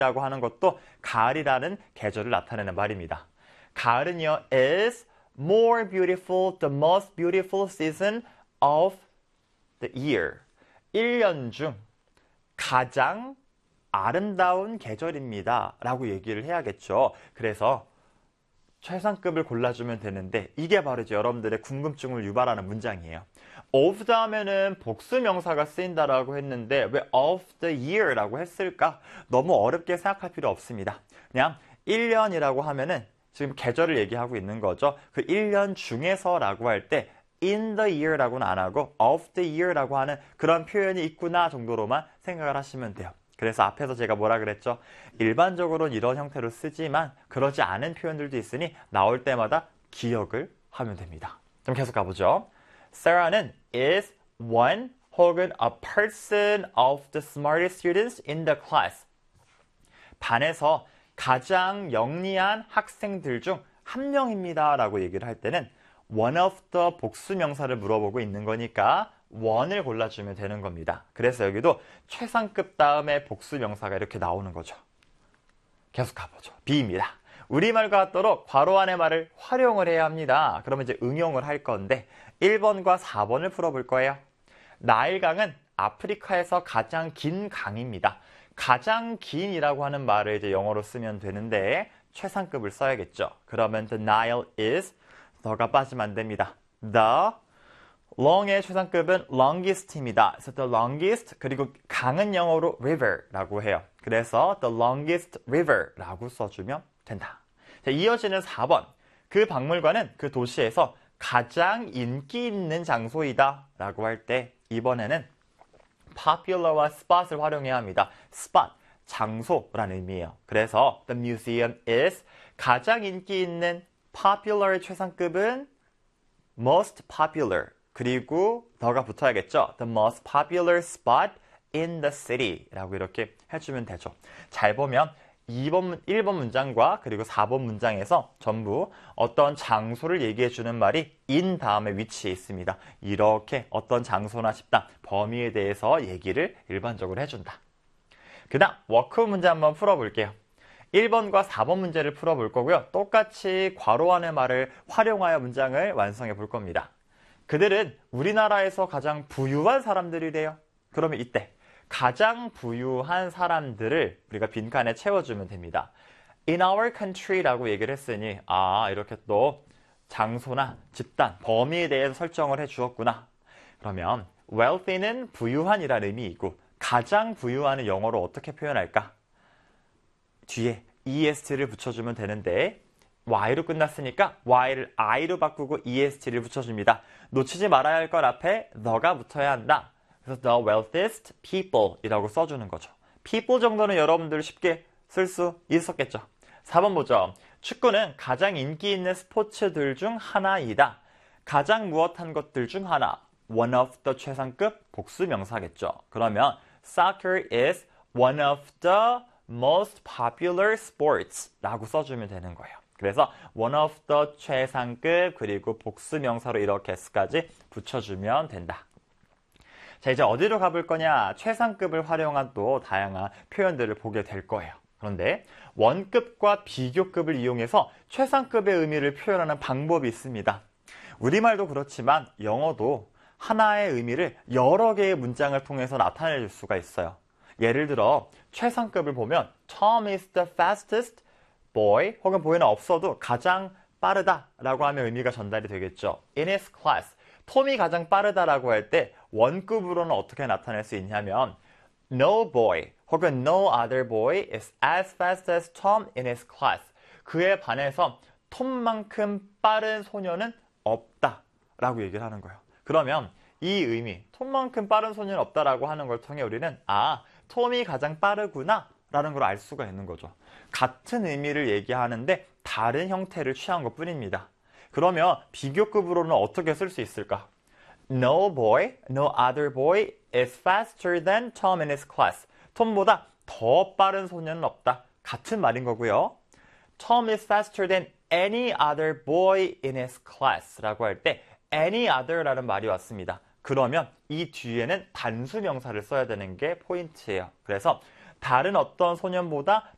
라고 하는 것도 가을이라는 계절을 나타내는 말입니다. 가을은요, is more beautiful, the most beautiful season of the year. 1년 중 가장 아름다운 계절입니다. 라고 얘기를 해야겠죠. 그래서 최상급을 골라주면 되는데 이게 바로 이제 여러분들의 궁금증을 유발하는 문장이에요. of 다음에는 복수 명사가 쓰인다라고 했는데 왜 of the year라고 했을까? 너무 어렵게 생각할 필요 없습니다. 그냥 1년이라고 하면은 지금 계절을 얘기하고 있는 거죠. 그 1년 중에서라고 할 때 in the year라고는 안 하고 of the year라고 하는 그런 표현이 있구나 정도로만 생각을 하시면 돼요. 그래서 앞에서 제가 뭐라 그랬죠? 일반적으로는 이런 형태로 쓰지만 그러지 않은 표현들도 있으니 나올 때마다 기억을 하면 됩니다. 좀 계속 가보죠. Sarah는 is one 혹은 a person of the smartest students in the class. 반에서 가장 영리한 학생들 중 한 명입니다 라고 얘기를 할 때는 one of the 복수 명사를 물어보고 있는 거니까 one을 골라주면 되는 겁니다. 그래서 여기도 최상급 다음에 복수 명사가 이렇게 나오는 거죠. 계속 가보죠. B입니다. 우리말과 같도록 괄호 안의 말을 활용을 해야 합니다. 그러면 이제 응용을 할 건데 1번과 4번을 풀어볼 거예요. 나일강은 아프리카에서 가장 긴 강입니다. 가장 긴이라고 하는 말을 이제 영어로 쓰면 되는데 최상급을 써야겠죠. 그러면 the Nile is 더가 빠지면 안 됩니다. The long의 최상급은 longest입니다. 그래서 the longest 그리고 강은 영어로 river라고 해요. 그래서 the longest river라고 써주면 된다. 자, 이어지는 4번. 그 박물관은 그 도시에서 가장 인기 있는 장소이다 라고 할 때 이번에는 popular와 spot을 활용해야 합니다. spot, 장소라는 의미예요. 그래서 the museum is 가장 인기 있는 popular의 최상급은 most popular 그리고 더가 붙어야겠죠. The most popular spot in the city 라고 이렇게 해주면 되죠. 잘 보면 1번 문장과 그리고 4번 문장에서 전부 어떤 장소를 얘기해주는 말이 in 다음에 위치에 있습니다. 이렇게 어떤 장소나 집단, 범위에 대해서 얘기를 일반적으로 해준다. 그 다음 워크 문제 한번 풀어볼게요. 1번과 4번 문제를 풀어볼 거고요. 똑같이 괄호 안의 말을 활용하여 문장을 완성해 볼 겁니다. 그들은 우리나라에서 가장 부유한 사람들이래요. 그러면 이때 가장 부유한 사람들을 우리가 빈칸에 채워주면 됩니다. In our country라고 얘기를 했으니 이렇게 또 장소나 집단, 범위에 대해서 설정을 해주었구나. 그러면 wealthy는 부유한이라는 의미이고 가장 부유한은 영어로 어떻게 표현할까? 뒤에 est를 붙여주면 되는데 y로 끝났으니까 y를 i로 바꾸고 est를 붙여줍니다. 놓치지 말아야 할 것 앞에 the가 붙어야 한다. 그래서 the wealthiest people 이라고 써주는 거죠. people 정도는 여러분들 쉽게 쓸 수 있었겠죠. 4번 보죠. 축구는 가장 인기 있는 스포츠들 중 하나이다. 가장 무엇한 것들 중 하나. one of the 최상급 복수 명사겠죠. 그러면 soccer is one of the most popular sports 라고 써주면 되는 거예요. 그래서 one of the 최상급 그리고 복수 명사로 이렇게 s까지 붙여주면 된다. 자, 이제 어디로 가볼 거냐? 최상급을 활용한 또 다양한 표현들을 보게 될 거예요. 그런데 원급과 비교급을 이용해서 최상급의 의미를 표현하는 방법이 있습니다. 우리말도 그렇지만 영어도 하나의 의미를 여러 개의 문장을 통해서 나타낼 수가 있어요. 예를 들어 최상급을 보면 Tom is the fastest boy 혹은 보이는 없어도 가장 빠르다 라고 하면 의미가 전달이 되겠죠. In his class 톰이 가장 빠르다라고 할 때 원급으로는 어떻게 나타낼 수 있냐면 No boy 혹은 No other boy is as fast as Tom in his class. 그에 반해서 톰만큼 빠른 소녀는 없다 라고 얘기를 하는 거예요. 그러면 이 의미, 톰만큼 빠른 소녀는 없다라고 하는 걸 통해 우리는 톰이 가장 빠르구나 라는 걸 알 수가 있는 거죠. 같은 의미를 얘기하는데 다른 형태를 취한 것 뿐입니다. 그러면 비교급으로는 어떻게 쓸 수 있을까? No boy, no other boy is faster than Tom in his class. 톰보다 더 빠른 소녀는 없다. 같은 말인 거고요. Tom is faster than any other boy in his class 라고 할 때 any other라는 말이 왔습니다. 그러면 이 뒤에는 단수 명사를 써야 되는 게 포인트예요. 그래서 다른 어떤 소년보다